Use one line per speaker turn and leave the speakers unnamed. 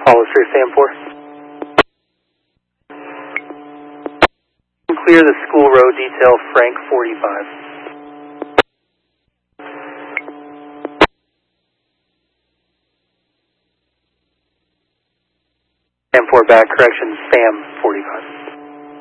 Follow through, Sam 4. Clear the school road, detail Frank 45. Sam 4 back, correction, Sam 45.